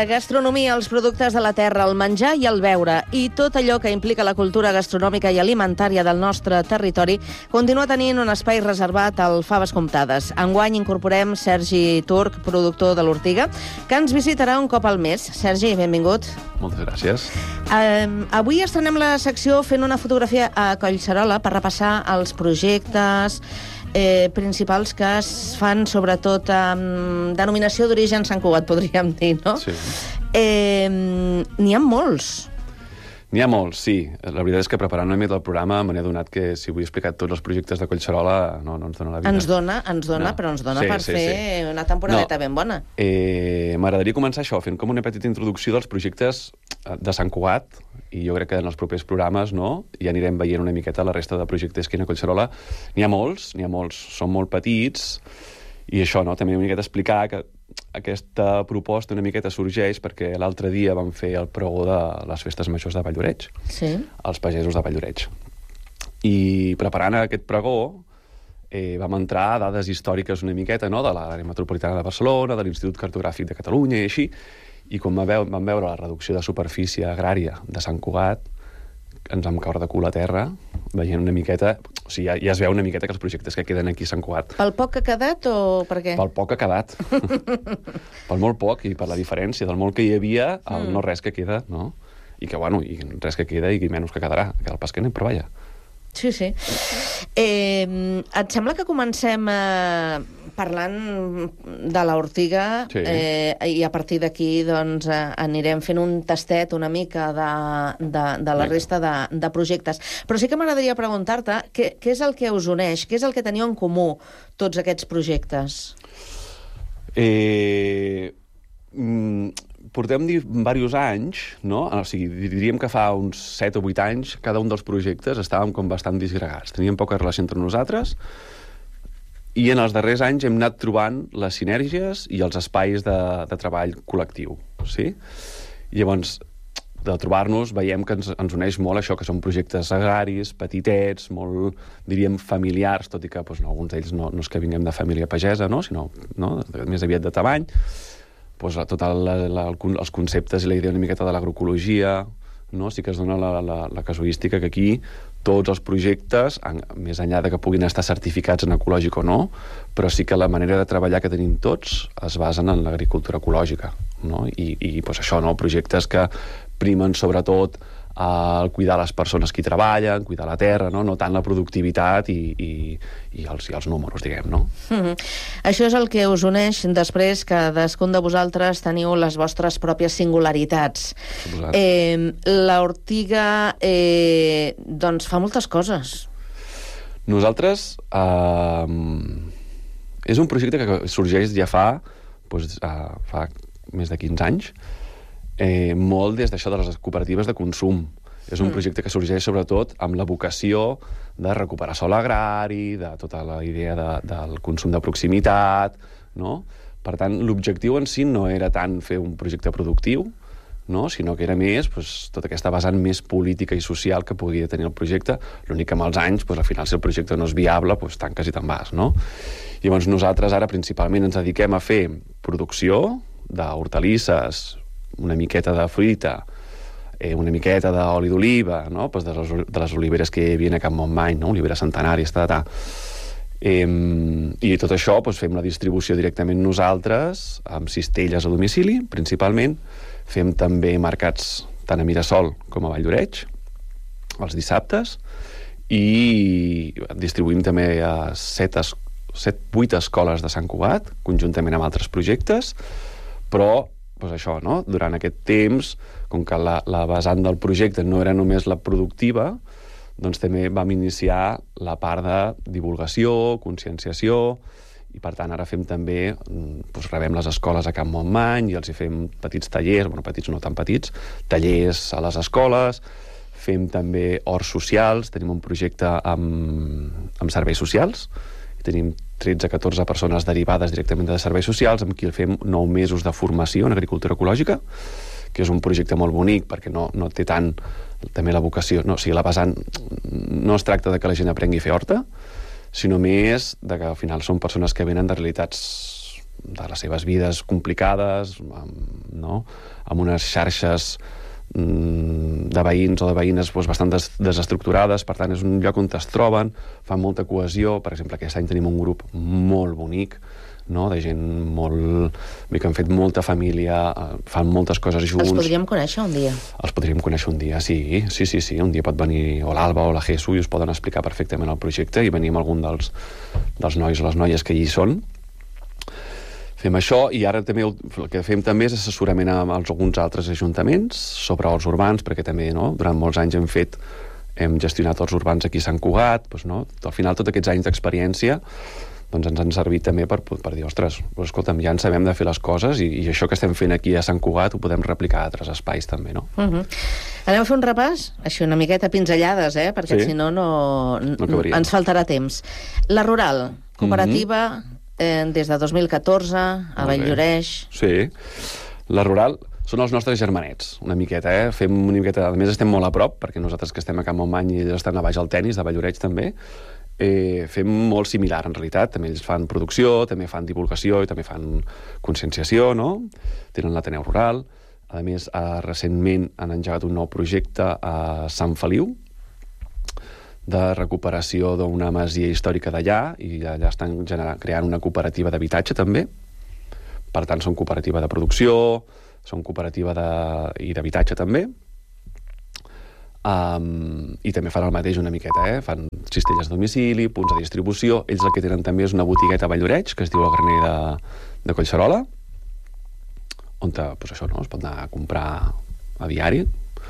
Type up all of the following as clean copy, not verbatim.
La gastronomia, els productes de la terra, el menjar i el beure i tot allò que implica la cultura gastronòmica i alimentària del nostre territori continua tenint un espai reservat al Faves Comptades. Enguany incorporem Sergi Turc, productor de l'Ortiga, que ens visitarà un cop al mes. Sergi, benvingut. Moltes gràcies. Avui estrenem la secció fent una fotografia a Collserola per repassar els projectes principals que es fan sobretot amb denominació d'origen Sant Cugat, podríem dir, no? Sí. N'hi ha molts. N'hi ha molts, sí. La veritat és que preparant una mica el programa me n'he adonat que si vull explicar tots els projectes de Collserola no ens dona la vida. Ens dona, no. Però ens dona per fer una temporadeta ben bona. M'agradaria començar això, fent com una petita introducció dels projectes de Sant Cugat, i jo crec que en els propers programes ja anirem veient una miqueta la resta de projectes que hi ha a Collserola. N'hi ha molts, són molt petits, i això, també una miqueta explicar que aquesta proposta una miqueta sorgeix perquè l'altre dia vam fer el pregó de les festes majors de Valldoreix, els pagesos de Valldoreix. I preparant aquest pregó vam entrar a dades històriques una miqueta de l'àrea metropolitana de Barcelona, de l'Institut Cartogràfic de Catalunya i així, i quan vam veure la reducció de superfície agrària de Sant Cugat, ens vam caure de cul a terra, veient una miqueta... O sigui, ja es veu una miqueta que els projectes que queden aquí a Sant Cugat... Pel poc que ha quedat o per què? Pel poc que ha quedat. Pel molt poc i per la diferència del molt que hi havia al no res que queda, no? I que, i res que queda i menys que quedarà. Que el pas que anem, però vaja. Sí. Et sembla que comencem parlant de l'Ortiga i a partir d'aquí anirem fent un tastet una mica de la resta de projectes. Però sí que m'agradaria preguntar-te què és el que us uneix, què és el que teniu en comú tots aquests projectes? Portem diversos anys, no? O sigui, diríem que fa uns 7 o 8 anys cada un dels projectes estàvem com bastant disgregats. Teníem poca relació entre nosaltres i en els darrers anys hem anat trobant les sinergies i els espais de treball col·lectiu, sí? Llavors, de trobar-nos, veiem que ens uneix molt això, que són projectes agraris, petitets, molt, diríem, familiars, tot i que alguns d'ells no és que vinguem de família pagesa, sinó més aviat de tamany. Tots els conceptes i la idea una miqueta de l'agroecologia, sí que es dona la casuística que aquí tots els projectes, més enllà de que puguin estar certificats en ecològic o no, però sí que la manera de treballar que tenim tots es basen en l'agricultura ecològica. I això, projectes que primen sobretot a cuidar les persones que hi treballen, cuidar la terra, no tant la productivitat i els números, diguem, no? Això és el que us uneix després que cadascun de vosaltres teniu les vostres pròpies singularitats. L'Ortiga fa moltes coses. Nosaltres és un projecte que sorgeix ja fa més de 15 anys, molt des d'això de les cooperatives de consum. És un projecte que sorgeix sobretot amb la vocació de recuperar sòl agrari, de tota la idea del consum de proximitat, no? Per tant, l'objectiu en si no era tant fer un projecte productiu, sinó que era més tota aquesta vessant més política i social que podia tenir el projecte. L'únic que amb els anys, al final, si el projecte no és viable, tanques i te'n vas, no? Llavors nosaltres ara principalment ens dediquem a fer producció d'hortalisses, una miqueta de fruita, una miqueta d'oli d'oliva, de les oliveres que hi havia a Can Montmany, oliveres centenàries, i tot això fem la distribució directament nosaltres, amb cistelles a domicili, principalment. Fem també mercats tant a Mirasol com a Valldoreix, els dissabtes, i distribuïm també a 8 escoles de Sant Cugat, conjuntament amb altres projectes, però això, durant aquest temps, com que la vessant del projecte no era només la productiva, doncs també vam iniciar la part de divulgació, conscienciació, i per tant ara fem també, rebem les escoles a Can Montmany i els hi fem petits tallers, petits no tan petits, tallers a les escoles, fem també horts socials, tenim un projecte amb serveis socials, tenim 13-14 persones derivades directament de serveis socials, amb qui fem 9 mesos de formació en agricultura ecològica, que és un projecte molt bonic, perquè no té tant també la vocació, la vessant no es tracta de que la gent aprengui a fer horta, sinó més de que al final són persones que venen de realitats de les seves vides complicades, no? Amb unes xarxes de veïns o de veïnes bastant desestructurades, per tant és un lloc on es troben, fan molta cohesió. Per exemple, aquest any tenim un grup molt bonic, no? De gent que han fet molta família, fan moltes coses junts. Els podríem conèixer un dia? Els podríem conèixer un dia, sí. Un dia pot venir o l'Alba o la Jesús i us poden explicar perfectament el projecte i venir amb algun dels nois o les noies que hi són. Fem això, i ara també el que fem també és assessorament amb alguns altres ajuntaments sobre horts urbans, perquè també, no? Durant molts anys hem gestionat horts urbans aquí a Sant Cugat, doncs, no? Al final tots aquests anys d'experiència doncs ens han servit també per dir, ostres, doncs, escolta'm, ja en sabem de fer les coses i això que estem fent aquí a Sant Cugat ho podem replicar a altres espais també, no? Anem a fer un repàs, així una miqueta pinzellades, perquè si no ens faltarà temps. La Rural, cooperativa, des de 2014, a Valldoreix. Sí, la Rural són els nostres germanets, una miqueta, Fem una miqueta, a més estem molt a prop, perquè nosaltres que estem a Can Montmany i ells estan a baix al Tenis, de Valldoreix també, fem molt similar, en realitat. També ells fan producció, també fan divulgació i també fan conscienciació, no? Tenen l'Ateneu Rural. A més, recentment han engegat un nou projecte a Sant Feliu, de recuperació d'una masia històrica d'allà, i allà estan creant una cooperativa d'habitatge també. Per tant, són cooperativa de producció, són cooperativa d'habitatge també. I també fan el mateix una miqueta, fan cistelles de domicili, punts de distribució. Ells el que tenen també és una botigueta a Valldoreix, que es diu el Graner de Collserola, on doncs això, no? Es pot anar a comprar a diari.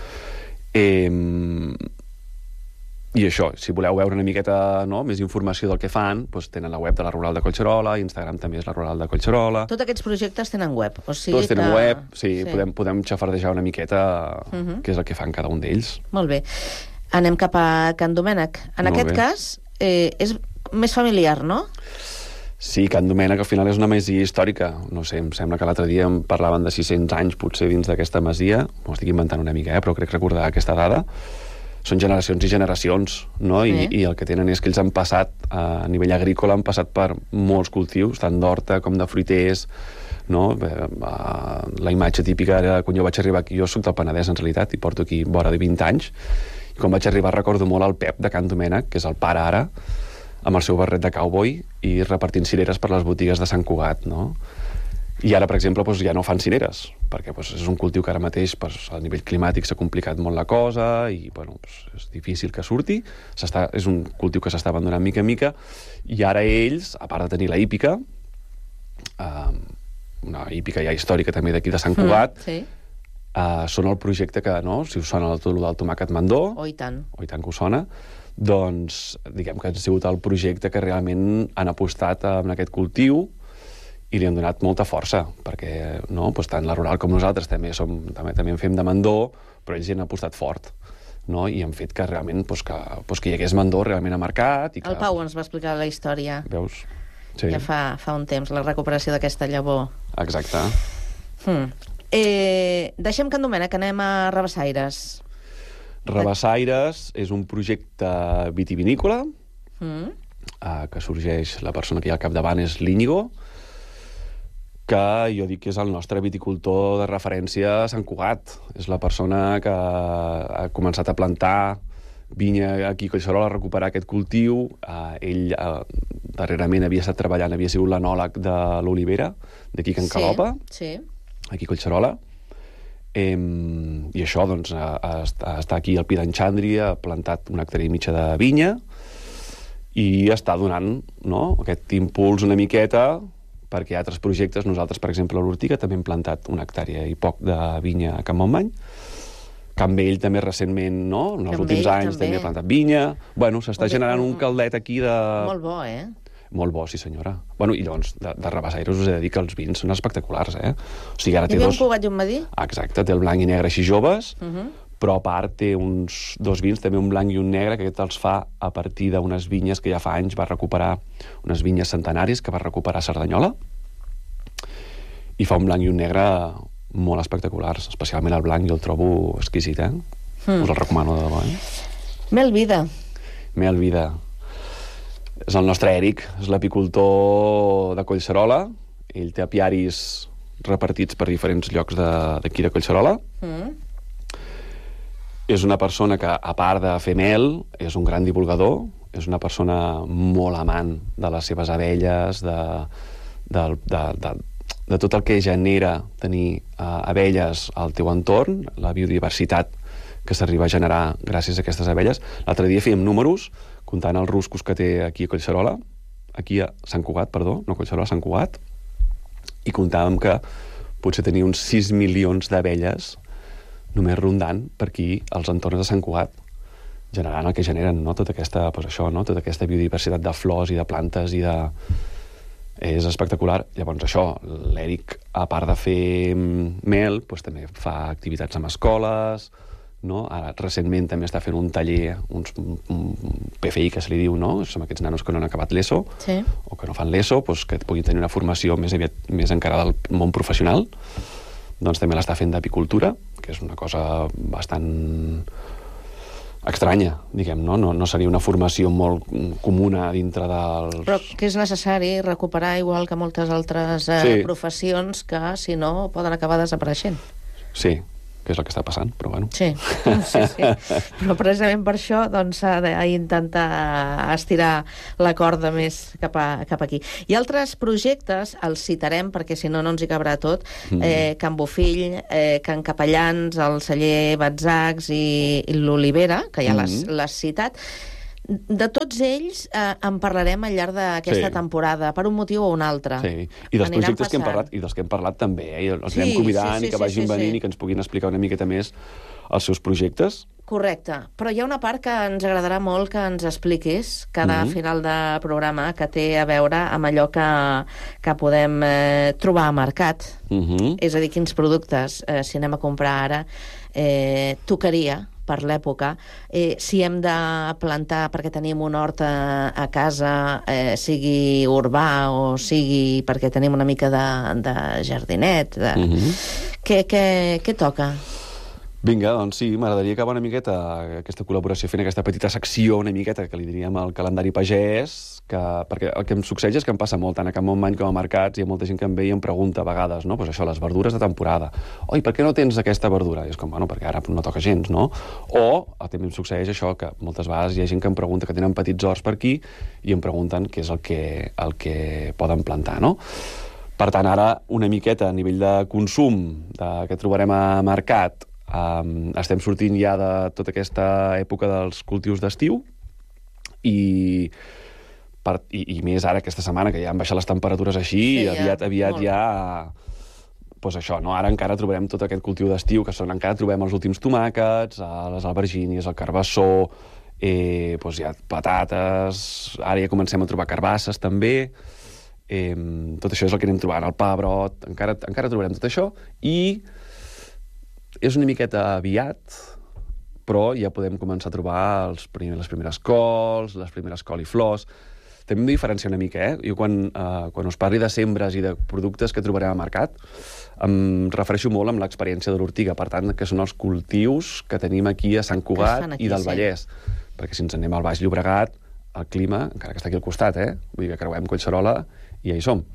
I això, si voleu veure una miqueta, no, més informació del que fan, doncs tenen la web de la Rural de Collserola, Instagram també és la Rural de Collserola. Tots aquests projectes tenen web? O sigui tots tenen web, sí. Podem xafardejar una miqueta què és el que fan cada un d'ells. Molt bé. Anem cap a Can Domènec. En aquest cas, és més familiar, no? Sí, Can Domènec al final és una masia històrica. No sé, em sembla que l'altre dia em parlaven de 600 anys potser dins d'aquesta masia. M'ho estic inventant una mica, però crec recordar aquesta dada. Són generacions i generacions, no? I el que tenen és que ells han passat, a nivell agrícola, han passat per molts cultius, tant d'horta com de fruiters, no? La imatge típica era quan jo vaig arribar aquí, jo soc del Penedès en realitat, i porto aquí vora de 20 anys, i quan vaig arribar recordo molt el Pep de Can Domènec, que és el pare ara, amb el seu barret de cowboy i repartint cireres per les botigues de Sant Cugat, no? I ara, per exemple, ja no fan cireres, perquè és un cultiu que ara mateix a nivell climàtic s'ha complicat molt la cosa i és difícil que surti. És un cultiu que s'està abandonant mica en mica, i ara ells, a part de tenir la hípica, una hípica ja històrica també d'aquí de Sant Cugat, són el projecte que, no, si us sona tot del tomàquet mandó, i tant que us sona, doncs diguem que ha sigut el projecte que realment han apostat en aquest cultiu i li han donat molta força, perquè tant la Rural com nosaltres també en fem de mandó, però ells hi han apostat fort, no? I han fet que realment que hi hagués mandó realment a mercat. El Pau ens va explicar la història. Veus? Sí. Ja fa un temps, la recuperació d'aquesta llavor. Exacte. Deixem Can Domènec, anem a Rabassaires. Rabassaires és un projecte vitivinícola que sorgeix, la persona que hi ha al capdavant és l'Íñigo, que jo dic que és el nostre viticultor de referència a Sant Cugat. És la persona que ha començat a plantar vinya aquí a Collserola, a recuperar aquest cultiu. Ell darrerament havia estat treballant, havia sigut l'enòleg de l'olivera, d'aquí Can Calopa, aquí a Collserola. I això, doncs, està aquí al Pi d'en Xandri, ha plantat 1,5 hectàrees de vinya i està donant, no, aquest impuls una miqueta perquè altres projectes, nosaltres, per exemple, a l'Ortiga també hem plantat 1 hectàrea i poc de vinya a Can Montmany. Can Vell també recentment, no? En els últims anys també ha plantat vinya. Bueno, s'està generant un caldet aquí de... Molt bo, Molt bo, sí senyora. Bueno, i llavors, de Rabassaires us he de dir que els vins són espectaculars, O sigui, ara té dos... Hi havia un Cugat i un Madí? Exacte, té el blanc i negre així joves, però a part té uns 2 vins, també un blanc i un negre, que aquest els fa a partir d'unes vinyes que ja fa anys va recuperar, unes vinyes centenaris que va recuperar a Cerdanyola, i fa un blanc i un negre molt espectaculars, especialment el blanc, jo el trobo exquisit, Us el recomano de debò, Mel Vida. Mel Vida. És el nostre Eric, és l'apicultor de Collserola. ell té apiaris repartits per diferents llocs d'aquí de Collserola. És una persona que, a part de fer mel, és un gran divulgador, és una persona molt amant de les seves abelles, de tot el que genera tenir abelles al teu entorn, la biodiversitat que s'arriba a generar gràcies a aquestes abelles. L'altre dia fèiem números, comptant els ruscos que té aquí a Collserola, aquí a Sant Cugat, perdó, no Collserola, Sant Cugat, i comptàvem que potser tenia uns 6 milions d'abelles només rondant per aquí als entorns de Sant Cugat, generant el que generen, no? Tota aquesta, doncs això, no? Tota aquesta biodiversitat de flors i de plantes i de... És espectacular. Llavors això, l'Eric, a part de fer mel, doncs també fa activitats amb escoles, no? Ara, recentment també està fent un taller, un PFI que se li diu, no? Són aquests nanos que no han acabat l'ESO, sí, o que no fan l'ESO, doncs que puguin tenir una formació més encara del món professional. Doncs també l'està fent d'apicultura, que és una cosa bastant estranya, diguem, no? No seria una formació molt comuna dintre dels... Però que és necessari recuperar, igual que moltes altres professions, que, si no, poden acabar desapareixent. Sí, que és el que està passant, però bueno. Sí. Però precisament per això doncs, s'ha d'intentar estirar la corda més cap aquí. Hi ha altres projectes, els citarem, perquè si no, no ens hi cabrà tot, Can Bofill, Can Capellans, el celler Batzacs i l'Olivera, que ja l'has citat. De tots ells en parlarem al llarg d'aquesta temporada, per un motiu o un altre. Sí, i dels projectes que hem parlat, i dels que hem parlat també, els anem convidant i que vagin venint i que ens puguin explicar una miqueta més els seus projectes. Correcte, però hi ha una part que ens agradarà molt que ens expliquis cada final de programa, que té a veure amb allò que podem trobar a mercat. És a dir, quins productes, si anem a comprar ara, tocaria per l'època, si hem de plantar perquè tenim un hort a casa, sigui urbà o sigui perquè tenim una mica de jardinet. Què toca? Vinga, doncs sí, m'agradaria acabar una miqueta aquesta col·laboració fent aquesta petita secció una miqueta que li diríem el calendari pagès, perquè el que em succeeix és que em passa molt, tant a Can Montmany com a mercats, hi ha molta gent que em ve i em pregunta a vegades, no? Pues això, les verdures de temporada. Oi, per què no tens aquesta verdura? I és com, bueno, perquè ara no toca gens, no? O també em succeeix això, que moltes vegades hi ha gent que em pregunta que tenen petits horts per aquí i em pregunten què és el que poden plantar, no? Per tant, ara, una miqueta a nivell de consum que trobarem a mercat, estem sortint ja de tota aquesta època dels cultius d'estiu i més ara aquesta setmana que ja han baixat les temperatures així, aviat ja doncs això, no? Ara encara trobarem tot aquest cultiu d'estiu, que encara trobem els últims tomàquets, les albergínies, el carbassó, doncs ja patates, ara ja comencem a trobar carbasses també, tot això és el que anem trobant, el pebrot, encara trobarem tot això, i és una miqueta aviat, però ja podem començar a trobar les primeres cols, les primeres coliflors. També hem de diferenciar una mica, Jo quan us parli de sembres i de productes que trobarem al mercat, em refereixo molt amb l'experiència de l'ortiga, per tant, que són els cultius que tenim aquí a Sant Cugat i del Vallès. Perquè si ens anem al Baix Llobregat, el clima, encara que està aquí al costat, vull dir que creuem Collserola i ja hi som.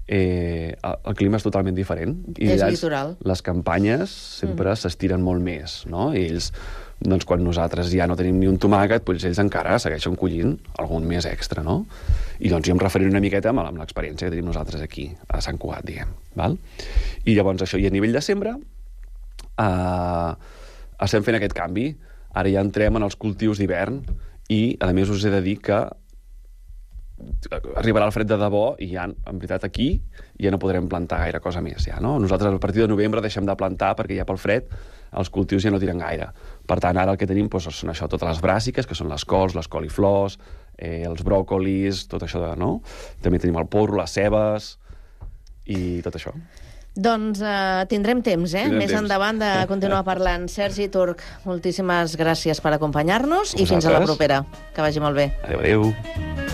El clima és totalment diferent. És litoral. Les campanyes sempre s'estiren molt més, no? I ells, doncs, quan nosaltres ja no tenim ni un tomàquet, doncs ells encara segueixen collint algun més extra, no? I doncs jo em referiré una miqueta amb l'experiència que tenim nosaltres aquí, a Sant Cugat, diguem. Val? I llavors això, i a nivell de sembra, estem fent aquest canvi. Ara ja entrem en els cultius d'hivern i, a més, us he de dir que arribarà el fred de debò i ja, en veritat, aquí ja no podrem plantar gaire cosa més, ja, no? Nosaltres a partir de novembre deixem de plantar perquè ja pel fred els cultius ja no tiren gaire. Per tant, ara el que tenim són això, totes les bràssiques, que són les cols, les coliflors, els bròcolis, tot això, no? També tenim el porro, les cebes i tot això. Doncs tindrem temps, més endavant, de continuar parlant. Sergi Turc, moltíssimes gràcies per acompanyar-nos i fins a la propera. Que vagi molt bé. Adéu.